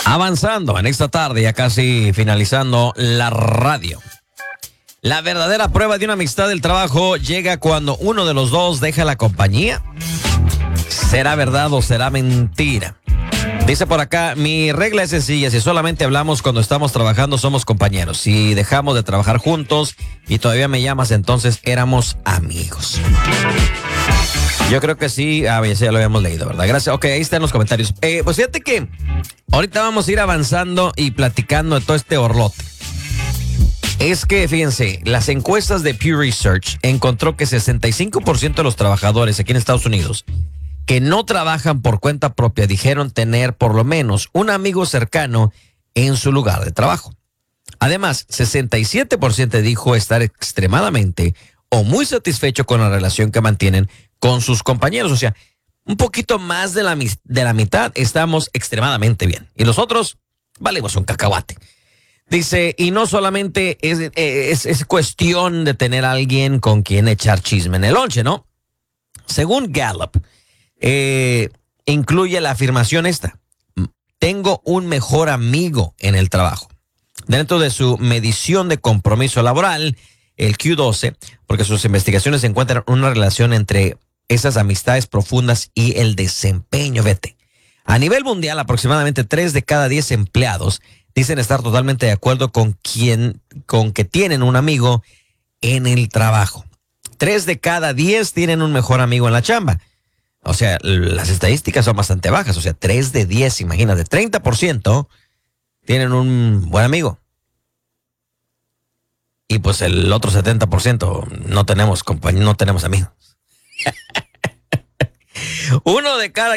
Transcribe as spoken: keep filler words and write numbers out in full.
Avanzando en esta tarde, ya casi finalizando la radio. La verdadera prueba de una amistad del trabajo llega cuando uno de los dos deja la compañía. ¿Será verdad o será mentira? Dice por acá, mi regla es sencilla, si solamente hablamos cuando estamos trabajando somos compañeros. Si dejamos de trabajar juntos y todavía me llamas, entonces éramos amigos. Yo creo que sí, a ver, ya lo habíamos leído, ¿verdad? Gracias, ok, ahí están los comentarios. Eh, pues fíjate que ahorita vamos a ir avanzando y platicando de todo este orlote. Es que, fíjense, las encuestas de Pew Research encontró que sesenta y cinco por ciento de los trabajadores aquí en Estados Unidos que no trabajan por cuenta propia dijeron tener por lo menos un amigo cercano en su lugar de trabajo. Además, sesenta y siete por ciento dijo estar extremadamente o muy satisfecho con la relación que mantienen con sus compañeros. O sea, un poquito más de la, de la mitad estamos extremadamente bien. Y los otros valemos un cacahuate. Dice, y no solamente es, es, es cuestión de tener a alguien con quien echar chisme en el lonche, ¿no? Según Gallup, eh, incluye la afirmación esta. Tengo un mejor amigo en el trabajo. Dentro de su medición de compromiso laboral, el Q doce, porque sus investigaciones encuentran una relación entre esas amistades profundas y el desempeño. Vete. A nivel mundial, aproximadamente tres de cada diez empleados dicen estar totalmente de acuerdo con quien, con que tienen un amigo en el trabajo. Tres de cada diez tienen un mejor amigo en la chamba. O sea, las estadísticas son bastante bajas. O sea, tres de diez, imagínate, treinta por ciento tienen un buen amigo. Y pues el otro setenta por ciento no tenemos compañ- no tenemos amigos. Uno de cada